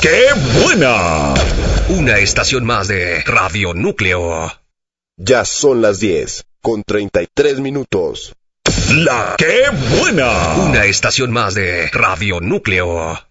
¡Qué buena! Una estación más de Radio Núcleo. Ya son las 10:33. ¡La qué buena! Una estación más de Radio Núcleo.